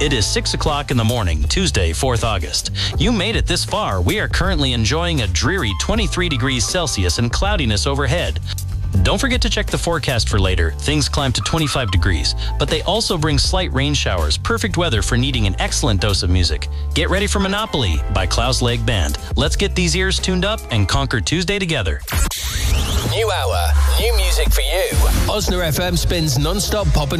It is 6 o'clock in the morning, Tuesday, 4th August. You made it this far. We are currently enjoying a dreary 23 degrees Celsius and cloudiness overhead. Don't forget to check the forecast for later. Things climb to 25 degrees, but they also bring slight rain showers, perfect weather for needing an excellent dose of music. Get ready for Monopoly by Klaus Leg Band. Let's get these ears tuned up and conquer Tuesday together. New hour, new music for you. Osna FM spins non-stop pop and